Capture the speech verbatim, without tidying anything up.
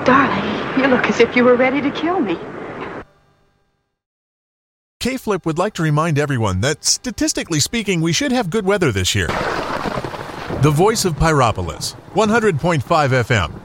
Darling, you look as if you were ready to kill me. K-Flip would like to remind everyone that, statistically speaking, we should have good weather this year. The voice of Pyropolis, one hundred point five F M.